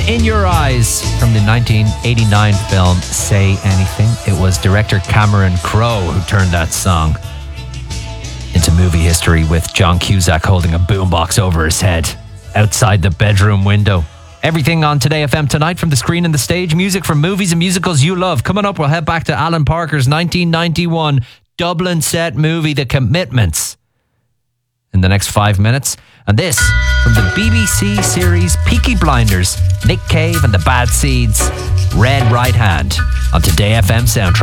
in Your Eyes from the 1989 film Say Anything. It was director Cameron Crowe who turned that song into movie history with John Cusack holding a boombox over his head outside the bedroom window. Everything on Today FM tonight, from the screen and the stage, music from movies and musicals you love. Coming up, we'll head back to Alan Parker's 1991 Dublin set movie, The Commitments, in the next 5 minutes. And this from the BBC series Peaky Blinders, Nick Cave and the Bad Seeds, Red Right Hand, on Today FM Soundtrack.